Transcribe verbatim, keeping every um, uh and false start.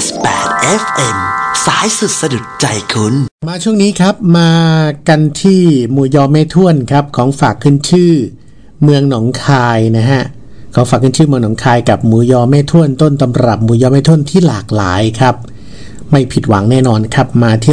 สิบแปด เอฟ เอ็ม สายสุดสะดุดใจคุณมาช่วงนี้ครับมากันที่หมู่ยอแม่ท้วนครับของฝากขึ้นชื่อเมืองหนองคายนะฮะของฝากขึ้นชื่อเมืองหนองคายกับหมูยอแม่ท้วนต้นตำรับหมูยอแม่ท้วนที่หลากหลายครับไม่ผิดหวังแน่นอนครับมาที่